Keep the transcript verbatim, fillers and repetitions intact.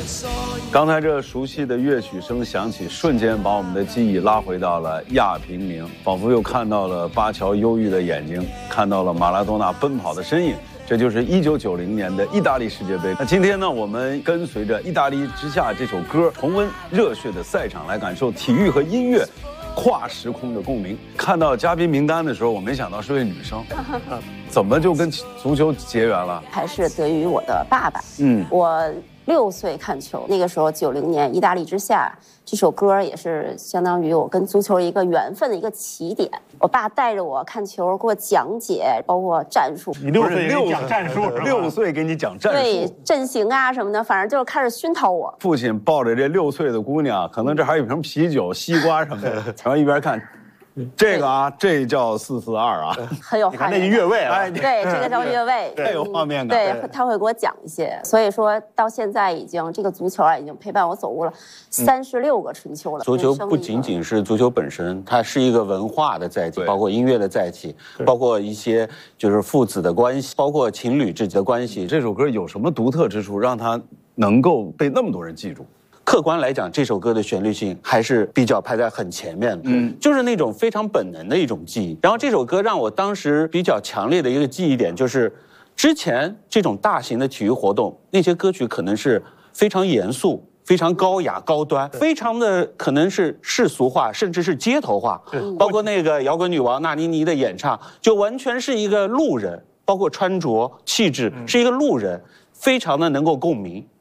刚才这熟悉的乐曲声响起，瞬间把我们的记忆拉回到了亚平宁，仿佛又看到了巴乔忧郁的眼睛，看到了马拉多纳奔跑的身影。这就是一九九零年的意大利世界杯。那今天呢，我们跟随着《意大利之夏》这首歌，重温热血的赛场，来感受体育和音乐跨时空的共鸣。看到嘉宾名单的时候，我没想到是位女生，怎么就跟足球结缘了？ 还是得益于我的爸爸。嗯，我六岁看球，那个时候九零年《意大利之夏》这首歌也是相当于我跟足球一个缘分的一个起点。我爸带着我看球，给我讲解，包括战术。 你六岁给你讲战术， 六岁给你讲战术， 对阵型啊什么的，反正就是开始熏陶我。 父亲抱着这六岁的姑娘，可能这还有一瓶啤酒、西瓜什么的，然后一边看。这个啊，这叫四四二啊， 很有画面。 那越位啊， 对，这个叫越位， 太有画面感。 对，他会给我讲一些，所以说到现在已经这个足球啊，已经陪伴我走过了三十六个春秋了。 足球不仅仅是足球本身，它是一个文化的载体，包括音乐的载体，包括一些就是父子的关系，包括情侣之间的关系。 这首歌有什么独特之处，让它能够被那么多人记住？ 客观来讲，这首歌的旋律性还是比较排在很前面的，嗯，就是那种非常本能的一种记忆。然后这首歌让我当时比较强烈的一个记忆点就是，之前这种大型的体育活动，那些歌曲可能是非常严肃、非常高雅、高端，非常的可能是世俗化，甚至是街头化。包括那个摇滚女王纳尼尼的演唱，就完全是一个路人，包括穿着、气质是一个路人，非常的能够共鸣。